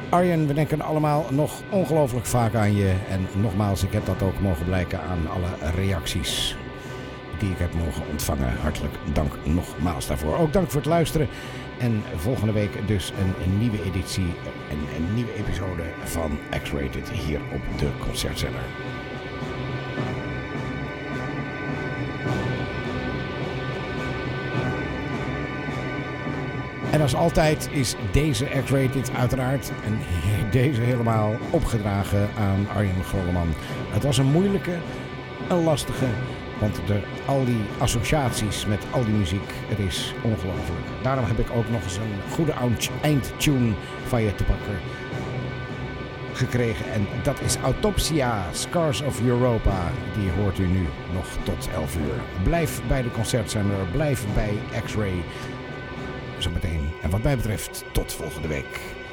Arjen, we denken allemaal nog ongelooflijk vaak aan je. En nogmaals, ik heb dat ook mogen blijken aan alle reacties die ik heb mogen ontvangen. Hartelijk dank nogmaals daarvoor. Ook dank voor het luisteren. En volgende week dus een nieuwe editie en een nieuwe episode van X-Rated hier op de Concertzender. En als altijd is deze X-Rated uiteraard en deze helemaal opgedragen aan Arjen Grolleman. Het was een moeilijke, een lastige, want al die associaties met al die muziek, het is ongelooflijk. Daarom heb ik ook nog eens een goede eindtune van je te pakken gekregen. En dat is Autopsia, Scars of Europa. Die hoort u nu nog tot 11 uur. Blijf bij de Concertzender, blijf bij X-Ray. Zometeen. En wat mij betreft, tot volgende week.